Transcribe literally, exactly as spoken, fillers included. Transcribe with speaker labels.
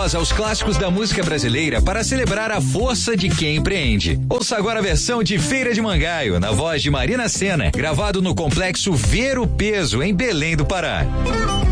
Speaker 1: voz aos clássicos da música brasileira para celebrar a força de quem empreende. Ouça agora a versão de Feira de Mangaio, na voz de Marina Sena, gravado no Complexo Ver o Peso, em Belém do Pará.